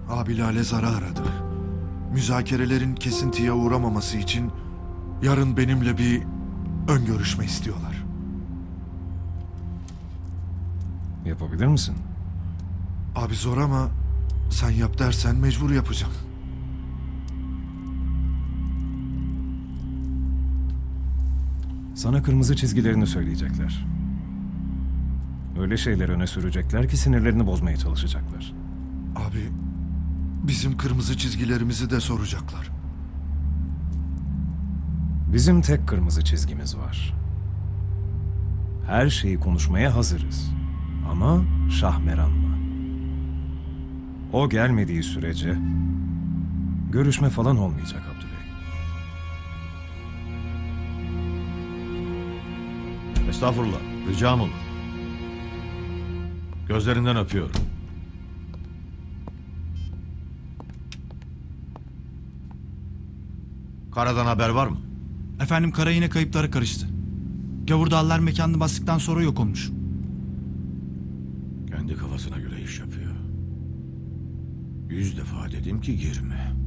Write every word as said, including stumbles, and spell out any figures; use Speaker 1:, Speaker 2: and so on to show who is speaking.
Speaker 1: Abi Lale Zar'ı aradı. Müzakerelerin kesintiye uğramaması için yarın benimle bir ön görüşme istiyorlar.
Speaker 2: Yapabilir misin?
Speaker 1: Abi zor ama sen yap dersen mecbur yapacağım.
Speaker 2: Sana kırmızı çizgilerini söyleyecekler. Öyle şeyler öne sürecekler ki sinirlerini bozmaya çalışacaklar.
Speaker 1: Abi bizim kırmızı çizgilerimizi de soracaklar.
Speaker 2: Bizim tek kırmızı çizgimiz var. Her şeyi konuşmaya hazırız. Ama Şahmeran'la. O gelmediği sürece görüşme falan olmayacak Abdüley.
Speaker 3: Estağfurullah. Ricam olur. Gözlerinden öpüyorum. Karadan haber var mı?
Speaker 4: Efendim kara yine kayıplara karıştı. Gavurdağlılar mekanını bastıktan sonra yok olmuş.
Speaker 3: Kendi kafasına göre iş yapıyor. Yüz defa dedim ki girme.